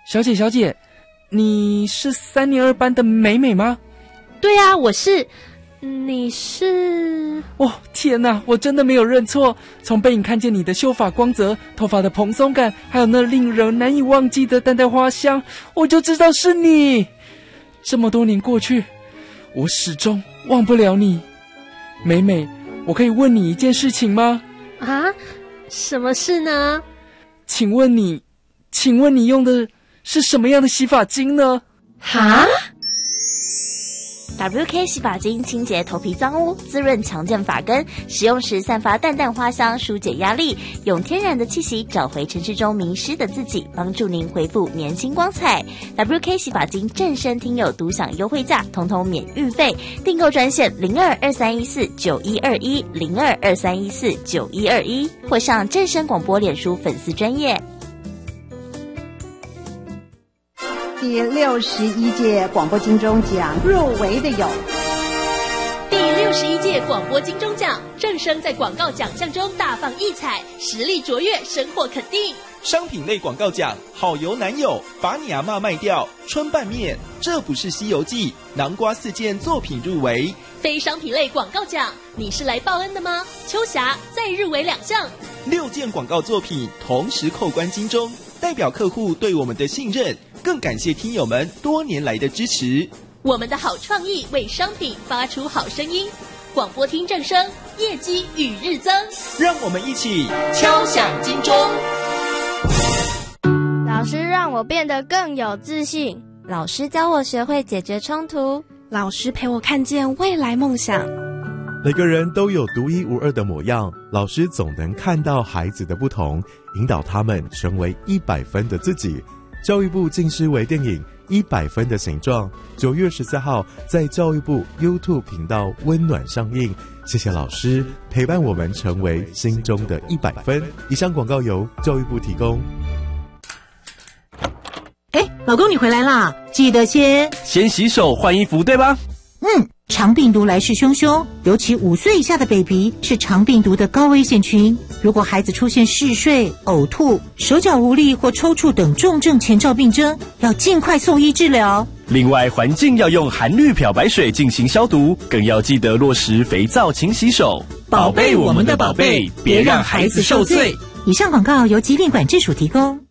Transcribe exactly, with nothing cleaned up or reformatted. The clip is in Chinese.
小姐小姐，你是三年二班的美美吗？ 对啊，我是。你是？ 哦，天哪，我真的没有认错。从背影看见你的秀发光泽，头发的蓬松感，还有那令人难以忘记的淡淡花香，我就知道是你。这么多年过去，我始终忘不了你。美美，我可以问你一件事情吗？ 啊？什么事呢？ 请问你，请问你用的是什么样的洗发精呢？ 哈 ？W K 洗发精清洁头皮脏污，滋润强健发根，使用时散发淡淡花香，疏解压力，用天然的气息找回城市中迷失的自己，帮助您恢复年轻光彩。W K 洗发精正声听友独享优惠价，通通免运费，订购专线零二二三一四九一二一零二二三一四九一二一，或上正声广播脸书粉丝专页。 第六十一届广播金钟奖入围的有第六十一届广播金钟奖，正声在广告奖项中大放异彩，实力卓越，深获肯定。 商品类广告奖，好油男友，把你阿嬷卖掉，春拌面，这不是西游记，南瓜四件作品入围。 非商品类广告奖，你是来报恩的吗？秋霞再入围两项， 六件广告作品同时扣关金钟，代表客户对我们的信任，更感谢听友们多年来的支持。 我们的好创意为商品发出好声音，广播听正声，业绩与日增。 让我们一起敲响金钟。 老师让我变得更有自信， 老师教我学会解决冲突， 老师陪我看见未来梦想。 每个人都有独一无二的模样，老师总能看到孩子的不同，引导他们成为一百分的自己。教育部近视微电影《一百分的形状》九月十四号在教育部 YouTube 频道温暖上映。谢谢老师陪伴我们成为心中的一百分。以上广告由教育部提供。 哎，老公你回来啦，记得先先洗手换衣服对吧？ 嗯，肠病毒来势汹汹，尤其五岁以下的 baby 是肠病毒的高危险群。如果孩子出现嗜睡、呕吐、手脚无力或抽搐等重症前兆病征，要尽快送医治疗。 另外，环境要用含氯漂白水进行消毒，更要记得落实肥皂勤洗手， 宝贝我们的宝贝，别让孩子受罪。以上广告由疾病管制署提供。